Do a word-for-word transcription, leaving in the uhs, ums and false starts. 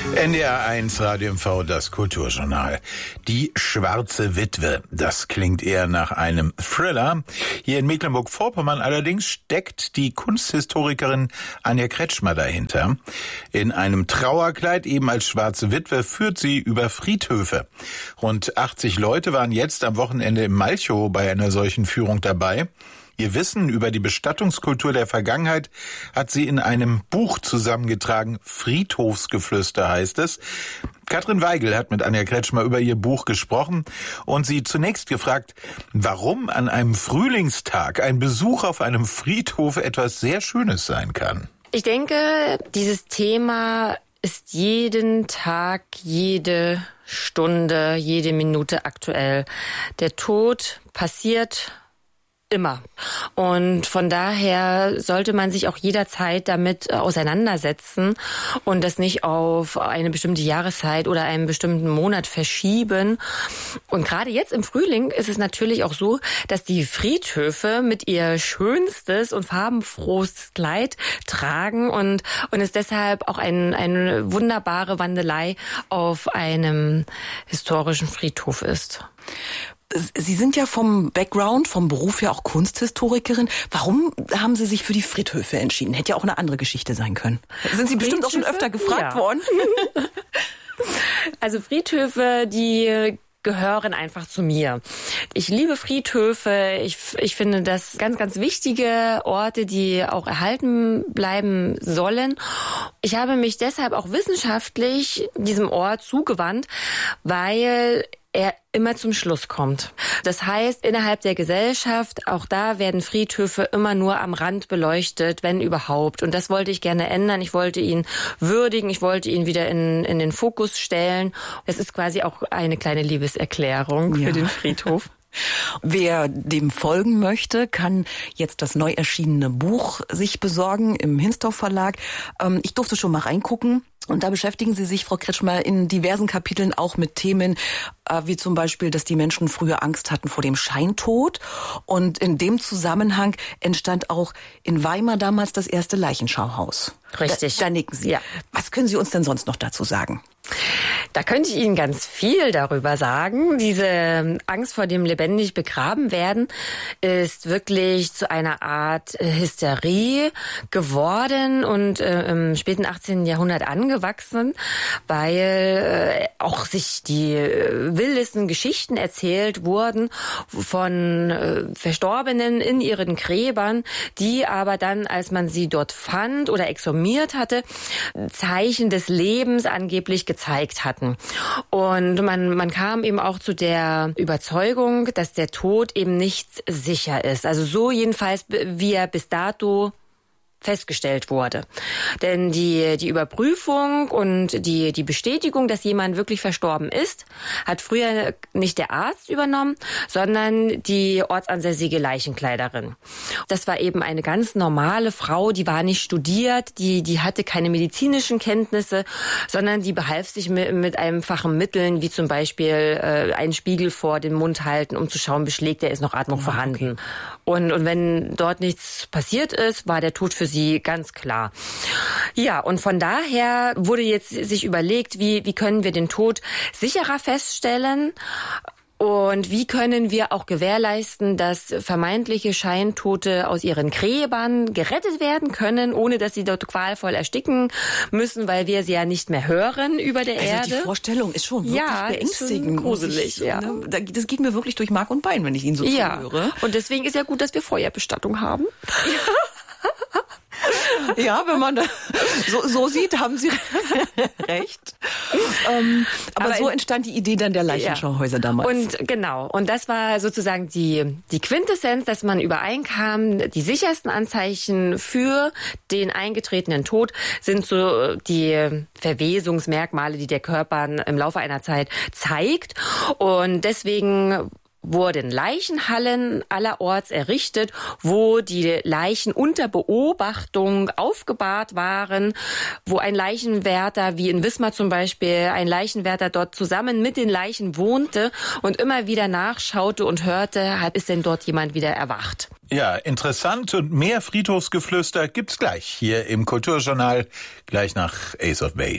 N D R eins Radio M V, das Kulturjournal. Die schwarze Witwe, das klingt eher nach einem Thriller. Hier in Mecklenburg-Vorpommern allerdings steckt die Kunsthistorikerin Anja Kretschmer dahinter. In einem Trauerkleid, eben als schwarze Witwe, führt sie über Friedhöfe. Rund achtzig Leute waren jetzt am Wochenende im Malchow bei einer solchen Führung dabei. Ihr Wissen über die Bestattungskultur der Vergangenheit hat sie in einem Buch zusammengetragen. Friedhofsgeflüster heißt es. Katrin Weigel hat mit Anja Kretschmer über ihr Buch gesprochen und sie zunächst gefragt, warum an einem Frühlingstag ein Besuch auf einem Friedhof etwas sehr Schönes sein kann. Ich denke, dieses Thema ist jeden Tag, jede Stunde, jede Minute aktuell. Der Tod passiert immer. Und von daher sollte man sich auch jederzeit damit auseinandersetzen und das nicht auf eine bestimmte Jahreszeit oder einen bestimmten Monat verschieben. Und gerade jetzt im Frühling ist es natürlich auch so, dass die Friedhöfe mit ihr schönstes und farbenfrohes Kleid tragen und, und es deshalb auch ein, eine wunderbare Wandelei auf einem historischen Friedhof ist. Sie sind ja vom Background, vom Beruf her auch Kunsthistorikerin. Warum haben Sie sich für die Friedhöfe entschieden? Hätte ja auch eine andere Geschichte sein können. Sind Sie bestimmt auch schon öfter gefragt ja. worden? Also Friedhöfe, die gehören einfach zu mir. Ich liebe Friedhöfe. Ich, ich finde das ganz, ganz wichtige Orte, die auch erhalten bleiben sollen. Ich habe mich deshalb auch wissenschaftlich diesem Ort zugewandt, weil er immer zum Schluss kommt. Das heißt, innerhalb der Gesellschaft, auch da werden Friedhöfe immer nur am Rand beleuchtet, wenn überhaupt. Und das wollte ich gerne ändern. Ich wollte ihn würdigen, ich wollte ihn wieder in, in den Fokus stellen. Es ist quasi auch eine kleine Liebeserklärung für ja. den Friedhof. Wer dem folgen möchte, kann jetzt das neu erschienene Buch sich besorgen im Hinsdorf Verlag. Ich durfte schon mal reingucken. Und da beschäftigen Sie sich, Frau Kretschmer, in diversen Kapiteln auch mit Themen, wie zum Beispiel, dass die Menschen früher Angst hatten vor dem Scheintod. Und in dem Zusammenhang entstand auch in Weimar damals das erste Leichenschauhaus. Richtig. Da, da nicken Sie. Ja. Was können Sie uns denn sonst noch dazu sagen? Da könnte ich Ihnen ganz viel darüber sagen. Diese Angst vor dem lebendig begraben werden ist wirklich zu einer Art Hysterie geworden und äh, im späten achtzehnten Jahrhundert angewachsen, weil äh, auch sich die äh, wildesten Geschichten erzählt wurden von äh, Verstorbenen in ihren Gräbern, die aber dann, als man sie dort fand oder exhumiert hatte, Zeichen des Lebens angeblich gezeigt hatten. Und man, man kam eben auch zu der Überzeugung, dass der Tod eben nicht sicher ist. Also so jedenfalls, wie er bis dato festgestellt wurde. Denn die, die Überprüfung und die, die Bestätigung, dass jemand wirklich verstorben ist, hat früher nicht der Arzt übernommen, sondern die ortsansässige Leichenkleiderin. Das war eben eine ganz normale Frau, die war nicht studiert, die, die hatte keine medizinischen Kenntnisse, sondern die behalf sich mit, mit einfachen Mitteln, wie zum Beispiel äh, einen Spiegel vor den Mund halten, um zu schauen, beschlägt er, ist noch Atmung oh, vorhanden. Okay. Und, und wenn dort nichts passiert ist, war der Tod für sie ganz klar. Ja, und von daher wurde jetzt sich überlegt, wie, wie können wir den Tod sicherer feststellen und wie können wir auch gewährleisten, dass vermeintliche Scheintote aus ihren Gräbern gerettet werden können, ohne dass sie dort qualvoll ersticken müssen, weil wir sie ja nicht mehr hören über der also Erde. Die Vorstellung ist schon wirklich ja, beängstigend. Ist gruselig. Ich, ja. Das geht mir wirklich durch Mark und Bein, wenn ich ihn so ja. zuhöre. Und deswegen ist ja gut, dass wir Feuerbestattung haben. Ja, wenn man das so, so sieht, haben Sie recht. Ähm, aber, aber so entstand die Idee dann der Leichenschauhäuser ja. damals. Und genau, und das war sozusagen die, die Quintessenz, dass man übereinkam, die sichersten Anzeichen für den eingetretenen Tod sind so die Verwesungsmerkmale, die der Körper im Laufe einer Zeit zeigt. Und deswegen wurden Leichenhallen allerorts errichtet, wo die Leichen unter Beobachtung aufgebahrt waren, wo ein Leichenwärter, wie in Wismar zum Beispiel, ein Leichenwärter dort zusammen mit den Leichen wohnte und immer wieder nachschaute und hörte, ist denn dort jemand wieder erwacht. Ja, interessant und mehr Friedhofsgeflüster gibt's gleich hier im Kulturjournal, gleich nach Ace of Base.